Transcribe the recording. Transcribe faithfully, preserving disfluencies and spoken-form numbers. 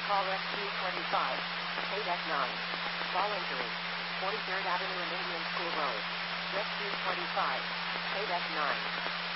Call Rescue twenty-five. K nine. Fall injury. forty-third Avenue and Indian School Road. Rescue twenty-five. K nine.